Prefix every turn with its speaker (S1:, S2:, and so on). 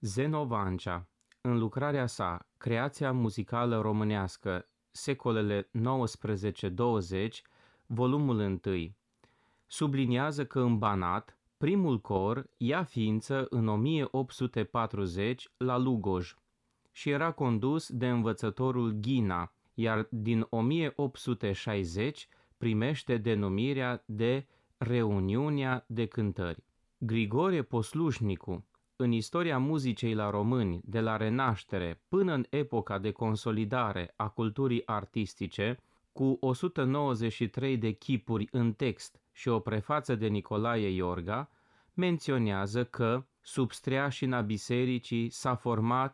S1: Zeno Vancea, în lucrarea sa Creația muzicală românească, secolele 19-20, volumul 1, subliniază că în Banat, primul cor ia ființă în 1840 la Lugoj și era condus de învățătorul Ghina, iar din 1860 primește denumirea de Reuniunea de Cântări. Grigore Poslușnicu, în istoria muzicii la români, de la Renaștere până în epoca de consolidare a culturii artistice, cu 193 de chipuri în text și o prefață de Nicolae Iorga, menționează că sub streașina bisericii s-a format